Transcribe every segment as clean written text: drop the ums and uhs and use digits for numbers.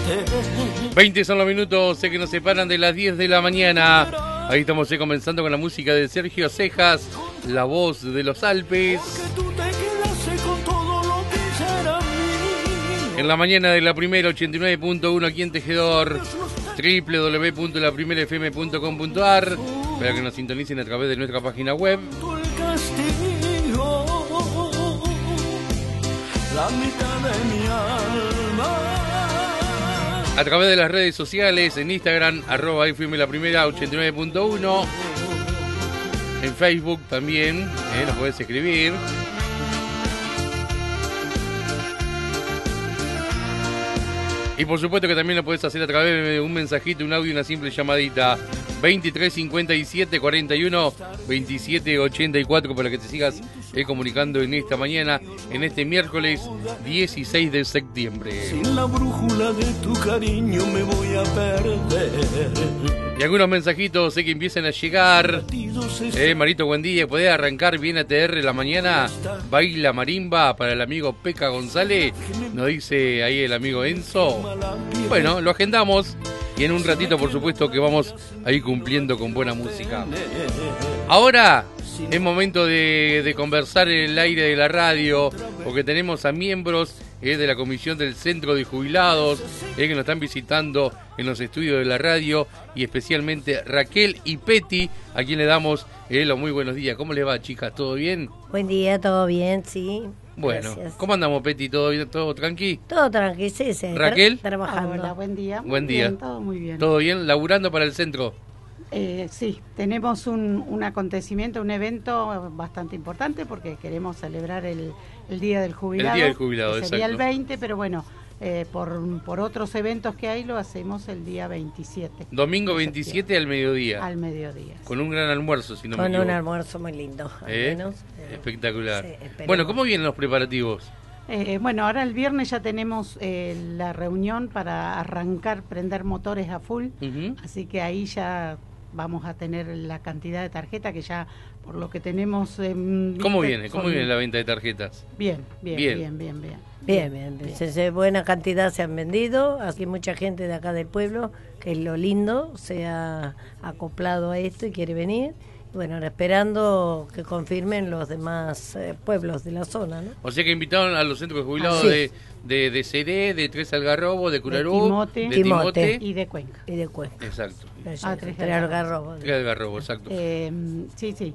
20 son los minutos que nos separan de las 10 de la mañana. Ahí estamos comenzando con la música de Sergio Cejas, la voz de los Alpes. En la mañana de la primera, 89.1 aquí en Tejedor, www.laprimerafm.com.ar, para que nos sintonicen a través de nuestra página web. A través de las redes sociales, en Instagram, @FM La Primera 89.1. En Facebook también, nos podés escribir. Y por supuesto que también lo podés hacer a través de un mensajito, un audio, una simple llamadita. 23 57 41 27 84 para que te sigas comunicando en esta mañana, en este miércoles 16 de septiembre. Sin la brújula de tu cariño me voy a perder. Y algunos mensajitos que empiezan a llegar. Marito, buen día. ¿Podés arrancar bien ATR la mañana? Baila marimba para el amigo Peca González. Nos dice ahí el amigo Enzo. Bueno, lo agendamos. Y en un ratito, por supuesto, que vamos a ir cumpliendo con buena música. Ahora es momento de conversar en el aire de la radio, porque tenemos a miembros de la comisión del Centro de Jubilados que nos están visitando en los estudios de la radio, y especialmente Raquel y Peti, a quien le damos los muy buenos días. ¿Cómo les va, chicas? ¿Todo bien? Buen día, todo bien, sí. Bueno, gracias. ¿Cómo andamos, Peti? ¿Todo bien? ¿Todo tranqui? Todo tranqui, sí, sí. ¿Raquel? Trabajando. Hola, buen día. Buen día. Bien, todo muy bien. ¿Todo bien? ¿Laburando para el centro? Sí, tenemos un acontecimiento, un evento bastante importante porque queremos celebrar el Día del Jubilado. El Día del Jubilado, que sería exacto. el 20, pero bueno, por otros eventos que hay lo hacemos el día 27. Domingo 27 al mediodía. Al mediodía. Con un gran almuerzo, si no me Con equivoco. un almuerzo muy lindo, al menos. Espectacular. Sí, esperemos. Bueno, ¿cómo vienen los preparativos? Bueno, ahora el viernes ya tenemos la reunión para arrancar, prender motores a full, así que ahí ya vamos a tener la cantidad de tarjetas que ya, por lo que tenemos... ¿Cómo viene? ¿Cómo viene la venta de tarjetas? Bien. Bien. Buena cantidad se han vendido. Aquí mucha gente de acá del pueblo, que es lo lindo, se ha acoplado a esto y quiere venir. Bueno, ahora esperando que confirmen los demás pueblos de la zona, ¿no? O sea que invitaron a los centros de jubilados Sí. de Seré, de Tres Algarrobos, de Curarú, de Timote. y de Cuenca. Y de Cuenca. Exacto. Tres Algarrobos. Tres Algarrobos, exacto. Sí.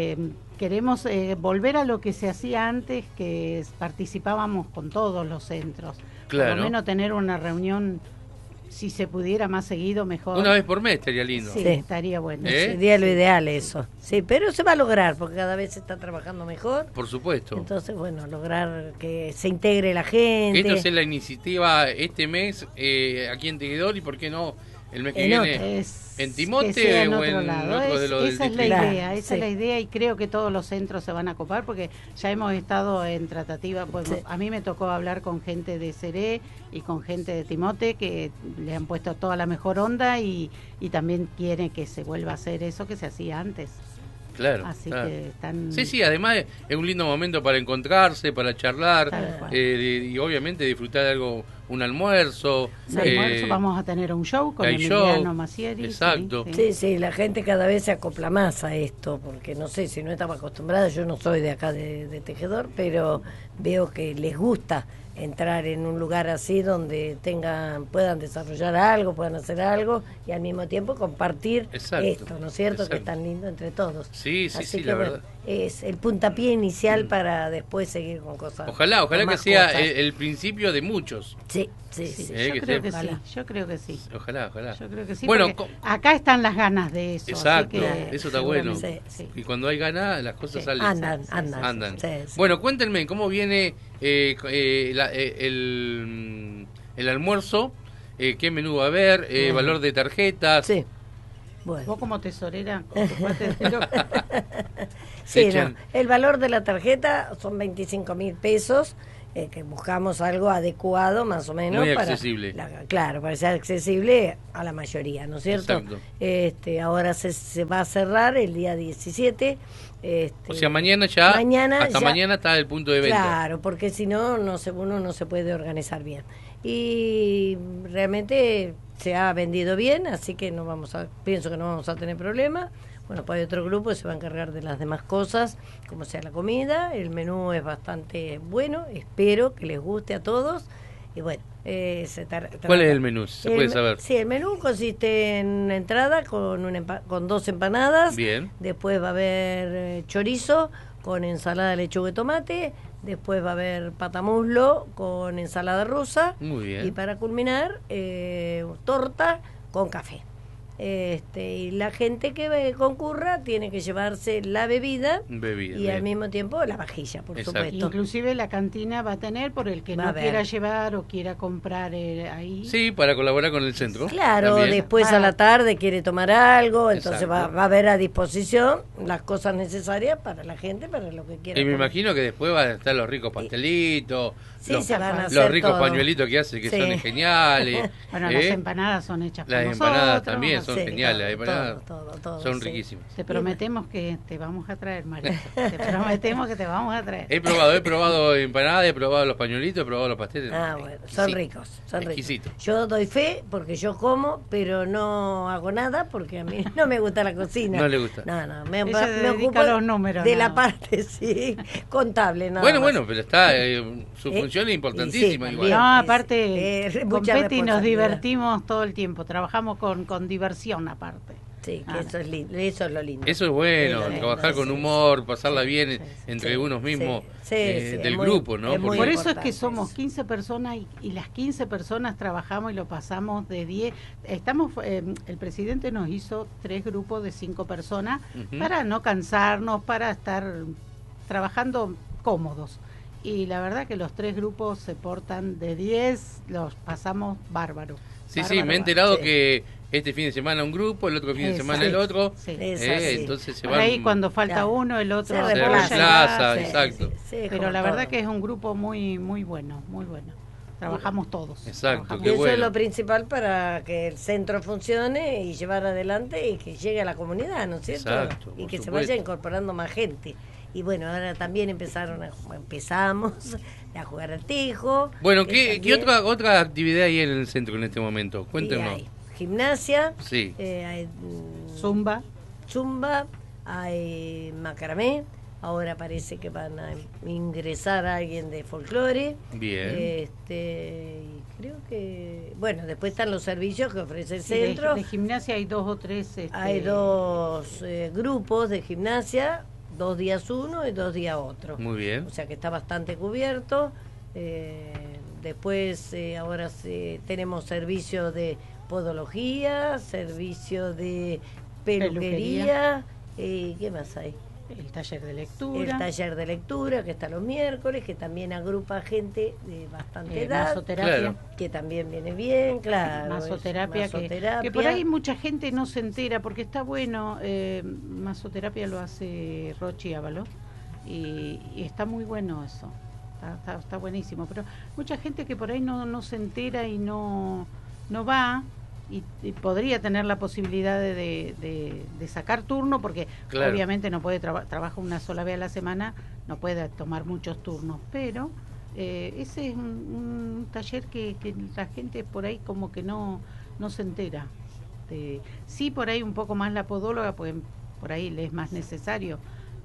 Queremos volver a lo que se hacía antes, que participábamos con todos los centros. Claro. Por lo menos tener una reunión, si se pudiera más seguido, mejor. Una vez por mes estaría lindo. Sí, estaría bueno. Sería lo ideal eso. Sí, pero se va a lograr porque cada vez se está trabajando mejor. Por supuesto. Entonces, bueno, lograr que se integre la gente. Esto es la iniciativa este mes aquí en Tejedor, y por qué no el mes que En viene en Que Timote sea en o otro en lado. otro de los del Esa es la distrito. idea, esa Sí. es la idea, y creo que todos los centros se van a copar porque ya hemos estado en tratativa. Pues, Sí. a mí me tocó hablar con gente de Seré y con gente de Timote que le han puesto toda la mejor onda y también quieren que se vuelva a hacer eso que se hacía antes. Claro. Así claro. que están... Sí, además es un lindo momento para encontrarse, para charlar, Tal cual. y obviamente disfrutar de algo, un almuerzo. El almuerzo, vamos a tener un show con hay Emiliano show, Masieri. exacto. Sí, la gente cada vez se acopla más a esto, porque no sé si no estaba acostumbrada, yo no soy de acá de Tejedor, pero veo que les gusta entrar en un lugar así donde puedan desarrollar algo, puedan hacer algo y al mismo tiempo compartir Exacto, esto, ¿no es cierto? exacto. Que es tan lindo entre todos. Sí, Así que, la bueno, verdad. es el puntapié inicial para después seguir con cosas. Ojalá con que más sea cosas. el principio de muchos. Sí. Yo que creo que sea- sí, yo creo que sí. Ojalá. Yo creo que sí, Bueno, porque acá están las ganas de eso. exacto, así que eso está bueno. seguramente, Sí. Y cuando hay ganas, las cosas Sí. salen. Andan. Sí. Bueno, cuéntenme, ¿cómo viene el almuerzo? ¿Qué menú va a haber? ¿Valor de tarjetas? Sí. Bueno. Vos como tesorera, con tu parte de lo- Sí, Echan- no. El valor de la tarjeta son 25.000 pesos, que buscamos algo adecuado más o menos. Muy para accesible. Claro, para ser accesible a la mayoría, ¿no es cierto? Exacto. Ahora se va a cerrar el día 17. O sea, mañana ya, hasta ya- mañana está el punto de venta. Claro, porque si no, uno no se puede organizar bien. Y realmente se ha vendido bien, así que pienso que no vamos a tener problemas. Bueno, pues hay otro grupo que se va a encargar de las demás cosas, como sea la comida. El menú es bastante bueno, espero que les guste a todos. Y bueno, ¿cuál es el menú? ¿Se puede saber? Sí, el menú consiste en una entrada con 2 empanadas. Bien. Después va a haber chorizo con ensalada de lechuga y tomate. Después va a haber patamuslo con ensalada rusa. Muy bien. Y para culminar, torta con café. Y la gente que concurra tiene que llevarse la bebida y bien. al mismo tiempo la vajilla, por supuesto. Inclusive la cantina va a tener, por el que no quiera llevar o quiera comprar ahí. Sí, para colaborar con el centro. Claro, también. después a la tarde quiere tomar algo, entonces Exacto. va a haber a disposición las cosas necesarias para la gente, para lo que quiera Y me comer. imagino que después van a estar los ricos pastelitos, Sí, se van a los hacer ricos todo. pañuelitos que hace, que Sí. son geniales. Bueno, las empanadas son hechas por Las nosotros. empanadas también son Sí, geniales. Las empanadas todo, son sí. riquísimas. Te prometemos que te vamos a traer, Marita. Te prometemos que te vamos a traer. He probado empanadas, he probado los pañuelitos, he probado los pasteles. Bueno, son Sí. ricos, son Exquisito. ricos. Yo doy fe porque yo como, pero no hago nada porque a mí no me gusta la cocina. No le gusta. No, me Ella se me dedica ocupo a los números, de nada la más. parte, sí, contable, nada Bueno, más. pero está su función es importantísima y sí, igual. No, también. aparte, con Mucha Peti nos responsabilidad. divertimos todo el tiempo. Trabajamos con diversión aparte. Sí, que eso es lindo, eso es lo lindo. Eso es bueno, Es lo lindo, trabajar con sí, humor, pasarla sí, bien sí, entre sí, unos mismos sí, es del muy- grupo, ¿no? es muy Por eso es importante que somos eso. 15 personas y las 15 personas trabajamos y lo pasamos de 10. El presidente nos hizo 3 grupos de 5 personas Ujú. para no cansarnos, para estar trabajando cómodos. Y la verdad que los 3 grupos se portan de 10, los pasamos bárbaro. Sí, bárbaro, me he enterado sí. que este fin de semana un grupo, el otro fin de Exacto. semana el otro. Sí. Es así. Entonces se Por van. ahí cuando falta Claro. uno, el otro Se se apoya y reemplaza, hace. exacto. es Pero como la verdad todo. que es un grupo muy bueno, muy bueno. Trabajamos todos. Exacto, trabajamos Y qué eso bueno. es lo principal para que el centro funcione y llevar adelante y que llegue a la comunidad, ¿no es cierto? Exacto, Y por que se supuesto. vaya incorporando más gente. Y bueno, ahora también empezamos a jugar al tejo. Bueno, que ¿qué también- otra actividad hay en el centro en este momento? y Cuéntenos. hay gimnasia, Sí. hay Zumba. zumba, hay macramé. Ahora parece que van a ingresar a alguien de folclore. Bien. Y creo que... Bueno, después están los servicios que ofrece el Sí, de- centro. de gimnasia hay 2 o 3. Hay 2 grupos de gimnasia, 2 días uno y 2 días otro. Muy bien. O sea que está bastante cubierto. Después ahora tenemos servicio de podología, servicio de peluquería. ¿Qué más hay? El taller de El lectura. taller de lectura que está los miércoles, que también agrupa gente de bastante edad, Masoterapia. Claro. que también viene bien, claro. Masoterapia, es que masoterapia. por ahí mucha gente no se entera porque está bueno. Masoterapia lo hace Rochi Ávalo y está muy bueno eso. Está buenísimo. Pero mucha gente que por ahí no se entera y no va. Y podría tener la posibilidad de sacar turno porque Claro. obviamente no puede trabaja una sola vez a la semana, no puede tomar muchos turnos, pero ese es un taller que la gente por ahí como que no se entera. Sí, por ahí un poco más la podóloga, pues por ahí le es más necesario,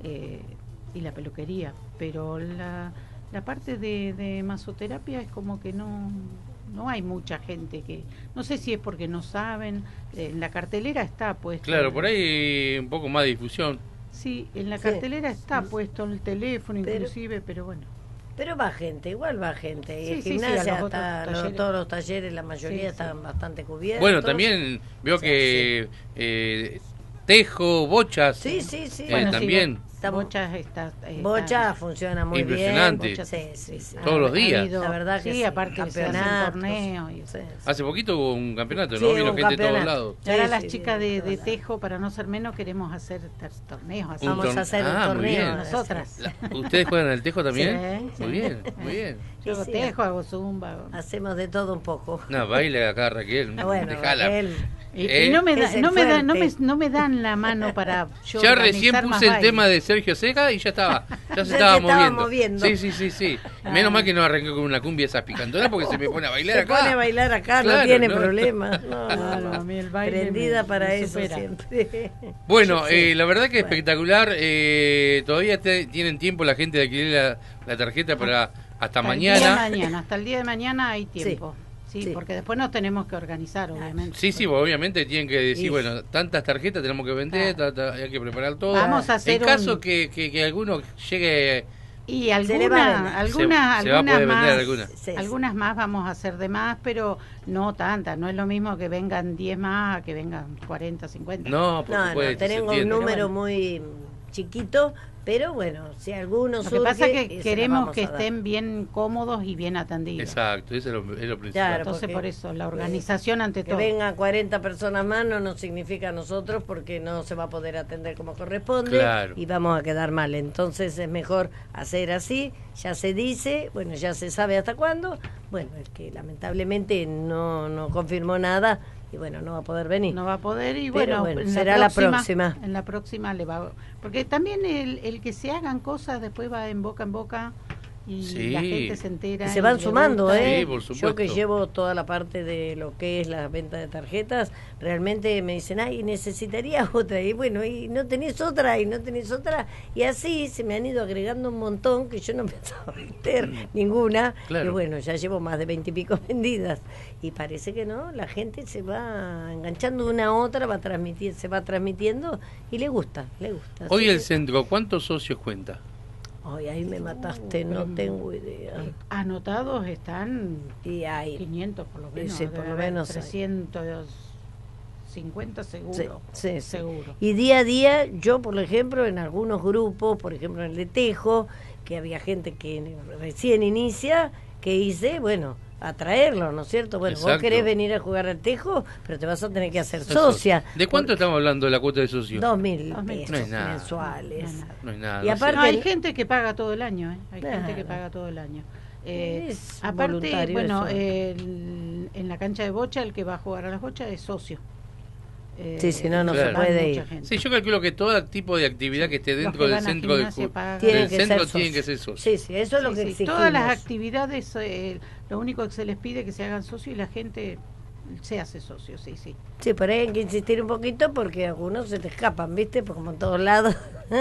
y la peluquería, pero la parte de masoterapia es como que no hay mucha gente que... No sé si es porque no saben. En la cartelera está puesto... Claro, por ahí un poco más de difusión. Sí, en la Sí. cartelera está puesto el teléfono Pero- inclusive, pero bueno. Pero va gente, igual va gente. Y Sí, en sí, sí, gimnasia, a los otros talleres. todos los talleres, la mayoría Sí, sí. están bastante cubiertos. Bueno, también veo Sí, que tejo, bochas. Sí, sí, sí. Bueno, sí, también. Estamos- Bocha está... Bocha funciona muy Impresionante. bien. Sí, sí, sí. Todos los días. habido- La verdad que sí, sí, aparte se hacen campeonatos. torneos. Y, Sí, sí. Hace poquito hubo un campeonato, Sí, ¿no? Vino un gente de todos campeonato. lados. y ahora Sí, las sí, chicas de de todos lados. Tejo, para no ser menos, queremos hacer torneos. así. Vamos a hacer un muy torneo. bien. ahora, sí. Nosotras. ¿Ustedes juegan al tejo también? Sí, Muy sí. bien, muy bien. Yo hago Sí, tejo, hago zumba. Hacemos de todo un poco. No, baila acá Raquel. Bueno, Dejala. Raquel, Y no me dan la mano para yo ya recién organizar puse el más tema baile. de Sergio Seca y ya estaba Ya se estaba moviendo. moviendo. Sí. Menos mal que no arranqué con una cumbia esas picantonas porque se me pone a bailar Se acá. pone a bailar acá, Claro, no tiene no. problema. No, a mí el baile Prendida me para eso supera. siempre. Bueno, Sí. la verdad que Bueno. espectacular. Todavía tienen tiempo la gente de adquirir la tarjeta para hasta mañana. Hasta el día de mañana hay tiempo. Sí, Sí. porque después nos tenemos que organizar, obviamente. Sí, obviamente tienen que decir, Sí. bueno, tantas tarjetas tenemos que vender, Claro. hay que preparar todo. Vamos a hacer en caso un- que alguno llegue, Y Se le va a algunas se va a poder más, vender algunas. Sí. algunas más vamos a hacer de más, pero no tantas. No es lo mismo que vengan 10 más a que vengan 40, 50. no, por No, supuesto, se tenemos un entiende. número Bueno. muy chiquito, pero bueno, si alguno Lo que pasa surge, es que se la queremos vamos que a dar. estén bien cómodos y bien atendidos. Exacto, eso es lo principal. Claro, Entonces, porque- por eso, la organización ante Que todo. vengan 40 personas más no nos significa a nosotros porque no se va a poder atender como corresponde Claro. y vamos a quedar mal. Entonces es mejor hacer así, ya se dice, bueno, ya se sabe hasta cuándo. Bueno, el que lamentablemente no confirmó nada y bueno, no va a poder venir. No va a poder y Pero bueno, en será la próxima. En la próxima le va. Porque también el que se hagan cosas después va en boca y Sí. la gente se entera. Y se van le sumando, gusta. ¿eh? Sí, por Yo supuesto. que llevo toda la parte de lo que es la venta de tarjetas, realmente me dicen, ay, necesitaría otra. Y bueno, y no tenés otra, y no tenés otra. Y así se me han ido agregando un montón que yo no pensaba meter ninguna. Claro. Y bueno, ya llevo más de 20 y pico vendidas. Y parece que no, la gente se va enganchando una a otra, se va transmitiendo y le gusta, le gusta. Hoy Así el que- centro, ¿cuántos socios cuenta? Ay, ahí me mataste, no tengo idea. Anotados están Y ahí. 500 por lo menos. Sí, por debe lo haber menos hay. 350 seguro. Sí. Seguro. Y día a día, yo por ejemplo, en algunos grupos, por ejemplo en el de Tejo, que había gente que recién inicia, que hice, bueno, atraerlo, ¿no es cierto? Bueno, vos Exacto. querés venir a jugar al Tejo, pero te vas a tener que hacer socia. ¿De cuánto estamos hablando de la cuota de socio? 2.000 2.000. pesos No es nada. mensuales. No es nada. No es nada. Y no aparte- sé. No, hay gente que paga todo el año, ¿eh? Hay gente que Claro. paga todo el año. Es Aparte, voluntario bueno, eso. En la cancha de bocha, el que va a jugar a las bochas es socio. Sí, si no, no se puede mucha ir. gente. Sí, yo calculo que todo tipo de actividad que esté Los dentro que del van a centro del, gimnasia pagan. Tienen del que centro ser tienen que socios. ser socios. Sí, eso es lo Sí, que sí, exigimos. todas las actividades, lo único que se les pide es que se hagan socios y la gente se hace socio, sí. Sí, pero hay que insistir un poquito porque algunos se te escapan, ¿viste? Porque como en todos lados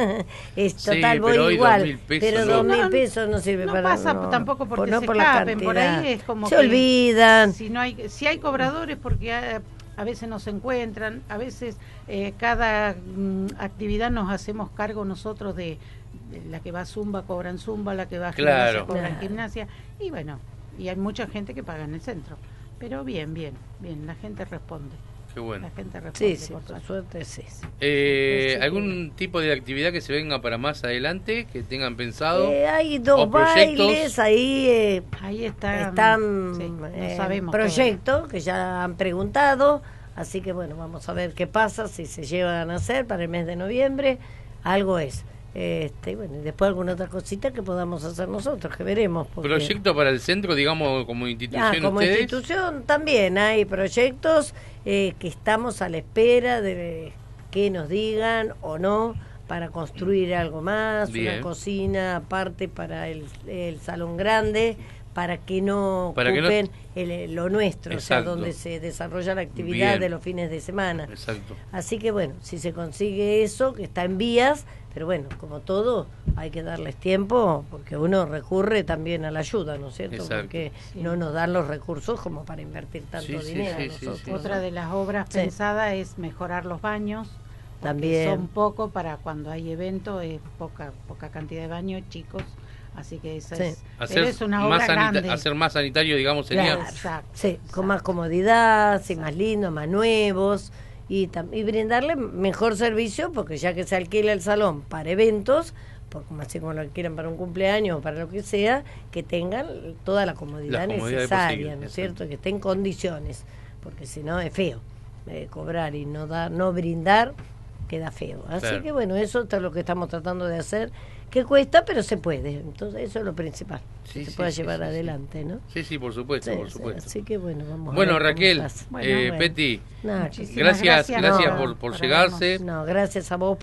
es Sí, total, voy pero hoy igual. 2.000 pesos, Pero no. 2.000 pesos no sirve No para pasa tampoco porque no se por la escapen, por cantidad. ahí es como se que olvidan. Si hay cobradores porque a veces no se encuentran, a veces cada actividad nos hacemos cargo nosotros de la que va a Zumba, cobran Zumba, la que va a gimnasia, Claro. cobran Claro. gimnasia, y bueno, y hay mucha gente que paga en el centro, pero bien, la gente responde, Qué bueno. la gente responde. Sí, por por suerte. suerte sí. ¿Algún tipo de actividad que se venga para más adelante, que tengan pensado? Hay dos ¿O proyectos? bailes ahí. Ahí está, Están sí, no en sabemos proyecto que ya han preguntado, así que bueno, vamos a ver qué pasa, si se llevan a hacer para el mes de noviembre, algo es. Bueno, y después alguna otra cosita que podamos hacer nosotros, que veremos. porque- ¿Proyecto para el centro, digamos, como institución como ustedes? institución también hay proyectos que estamos a la espera de que nos digan o no para construir algo más, Bien. una cocina aparte para el salón grande, para que no Para que no- ocupen lo nuestro, o sea, Exacto. donde se desarrolla la actividad Bien. de los fines de semana. Exacto. Así que bueno, si se consigue eso, que está en vías, pero bueno, como todo, hay que darles tiempo, porque uno recurre también a la ayuda, ¿no es cierto? Exacto. Porque Sí. no nos dan los recursos como para invertir tanto Sí, sí, dinero sí, sí, nosotros. sí. ¿no? Otra de las obras Sí. pensadas es mejorar los baños. porque También. son poco para cuando hay evento, es poca cantidad de baños chicos, así que esa Sí. es, pero es una más obra grande. hacer más sanitario, digamos, sería... Claro. Exacto. Sí, con más comodidad, sí, más lindos, más nuevos y brindarle mejor servicio, porque ya que se alquila el salón para eventos, porque así como lo alquilan para un cumpleaños o para lo que sea, que tengan toda la comodidad Las comodidades necesaria, posibles, ¿no es exacto. cierto? Que esté en condiciones, porque si no es feo cobrar y no brindar. queda feo. Así Claro. que bueno, eso es lo que estamos tratando de hacer, que cuesta, pero se puede. Entonces eso es lo principal, Sí, que se sí, pueda sí, llevar sí, sí. adelante, ¿no? Sí, sí, por supuesto, Sí, por sí, supuesto. así que bueno, vamos Bueno, a ver cómo Raquel, pasa. Peti, Nada, Muchísimas gracias gracias por por llegarse. no, gracias a vos